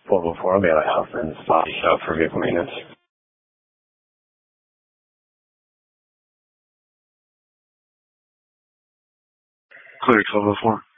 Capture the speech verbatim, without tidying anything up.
twelve oh four, I'll be at a house and body shop for vehicle maintenance. Clear twelve oh four.